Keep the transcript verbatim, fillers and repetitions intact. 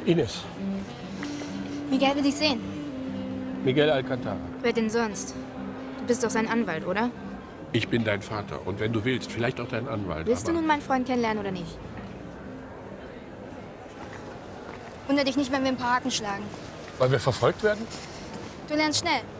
Ines. Miguel will dich sehen. Miguel Alcantara. Wer denn sonst? Du bist doch sein Anwalt, oder? Ich bin dein Vater. Und wenn du willst, vielleicht auch dein Anwalt. Willst du aber nun meinen Freund kennenlernen oder nicht? Wundere dich nicht, wenn wir ein paar Haken schlagen. Weil wir verfolgt werden? Du lernst schnell.